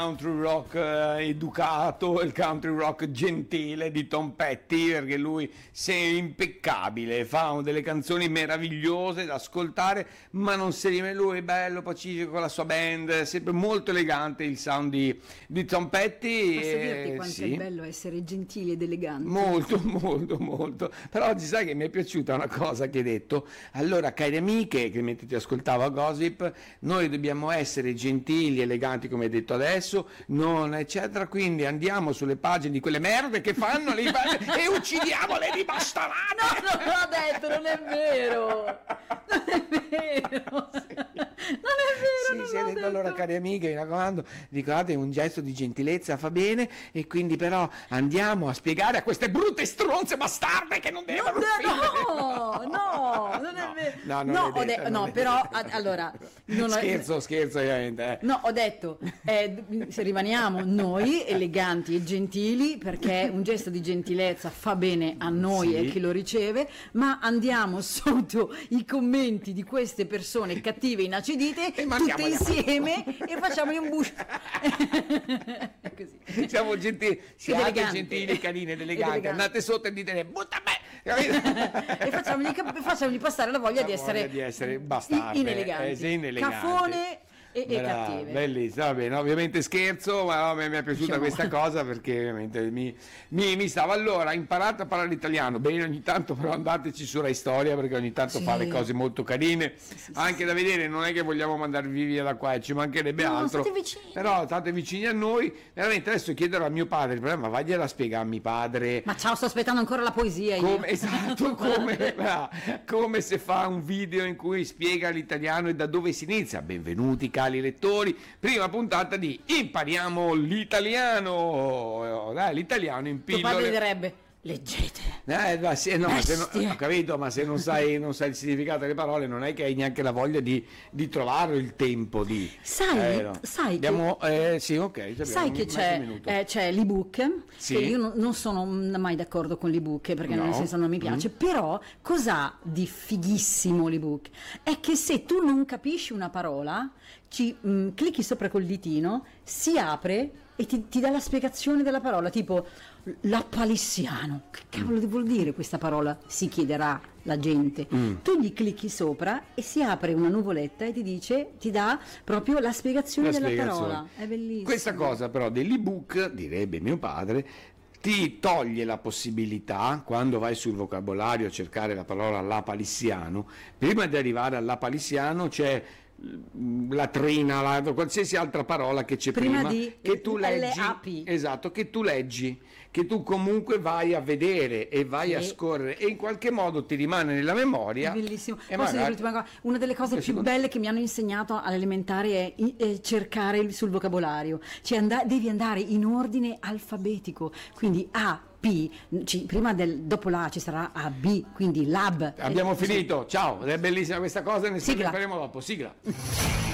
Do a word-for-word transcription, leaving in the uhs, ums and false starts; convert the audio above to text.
country rock eh, educato, il country rock gentile di Tom Petty, perché lui è impeccabile, fa delle canzoni meravigliose da ascoltare, ma non si rime. Lui è bello, pacifico con la sua band, è sempre molto elegante il sound di, di Tom Petty. Posso dirti eh, quanto sì. è bello essere gentili ed eleganti? Molto, molto, molto. Però oggi sai che mi è piaciuta una cosa che hai detto. Allora, cari amiche, che mentre ti ascoltavo a Gossip, noi dobbiamo essere gentili, eleganti, come hai detto adesso, non eccetera, quindi andiamo sulle pagine di quelle merde che fanno le e uccidiamo le ribastarane. No, non l'ho detto, non è vero. Non è vero. Sì. Non è vero. Sì, non sì, l'ho detto, detto. allora cari amiche, mi raccomando, ricordate, un gesto di gentilezza fa bene, e quindi però andiamo a spiegare a queste brutte stronze bastarde che non devono Non de- uccidere. no, no, non è No, vero. no, non No, è ho detta, de- non no, è però detta. a- allora non ho- Scherzo, scherzo, ovviamente. eh. No, ho detto, eh, se rimaniamo noi eleganti e gentili, perché un gesto di gentilezza fa bene a noi Sì. e chi lo riceve, ma andiamo sotto i commenti di queste persone cattive, inacidite, E tutte mandiamoli a insieme e facciamogli un bush. È così. Siamo gentili, siate eleganti. gentili, carine ed Ed eleganti, eleganti. andate sotto e dite butta me, capito? E facciamogli, cap- facciamogli passare la voglia La di essere, voglia di essere bastarde, ineleganti, eh, sì, ineleganti. cafone e, e Brava, cattive. bellissimo, va bene, ovviamente scherzo, ma no, mi mi è piaciuta Diciamo. questa cosa perché ovviamente mi, mi, mi stava. Allora, imparate a parlare italiano, bene, ogni tanto però andateci su Rai Storia, perché ogni tanto Sì. fa le cose molto carine, Sì, sì, anche sì, da vedere. Non è che vogliamo mandarvi via da qua, e ci mancherebbe No, altro, state vicini. però state vicini a noi. Veramente adesso chiederò a mio padre il problema, ma vagliela a spiegare a mio padre. Ma ciao, sto aspettando ancora la poesia io. Come, esatto, come, ah, come se fa un video in cui spiega l'italiano e da dove si inizia. Benvenuti cari lettori, prima puntata di Impariamo l'italiano. Dai, l'italiano in Tuo padre pillole. direbbe, leggete. Eh, ma se, no, se no, Bestie. ho capito, ma se non sai, non sai il significato delle parole, non è che hai neanche la voglia di, di trovare il tempo di. Sai, eh, no. sai che- Abbiamo, eh, sì, ok, abbiamo Sai che mezzo c'è, minuto. eh, c'è l'ebook, Sì. che io non, non sono mai d'accordo con l'ebook perché No. nel senso non mi piace, però cos'ha di fighissimo l'ebook? È che se tu non capisci una parola, ci mh, clicchi sopra col ditino, si apre e ti, ti dà la spiegazione della parola, tipo l'appalissiano. Che cavolo vuol dire questa parola? Si chiederà la gente. Mm. Tu gli clicchi sopra e si apre una nuvoletta e ti dice, ti dà proprio la spiegazione La della spiegazione. parola. È bellissimo. Questa cosa però dell'ebook, direbbe mio padre, ti toglie la possibilità, quando vai sul vocabolario a cercare la parola lapalissiano, prima di arrivare al lapalissiano c'è mm, la trina, la, qualsiasi altra parola che c'è Prima prima, di che tu leggi, L A P. esatto, che tu leggi, che tu comunque vai a vedere e vai Sì. a scorrere, e in qualche modo ti rimane nella memoria. È bellissimo. E Posso dire magari- l'ultima cosa? Una delle cose Eh, più secondo- belle che mi hanno insegnato all'elementare è, i- è cercare il- sul vocabolario. Cioè and- devi andare in ordine alfabetico. Quindi A, P, ci- prima del, dopo la A ci sarà A, B, quindi lab. Abbiamo Eh, finito, ciao, è bellissima questa cosa, ne Sigla. parleremo dopo, sigla.